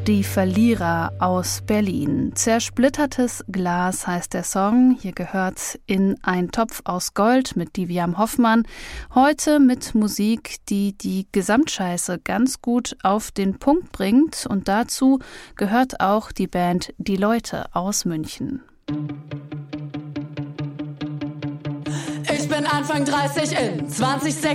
Die Verlierer aus Berlin. Zersplittertes Glas heißt der Song. Hier gehört in ein Topf aus Gold mit Diviam Hoffmann. Heute mit Musik, die die Gesamtscheiße ganz gut auf den Punkt bringt. Und dazu gehört auch die Band Die Leute aus München. Ich bin Anfang 30 in 2026.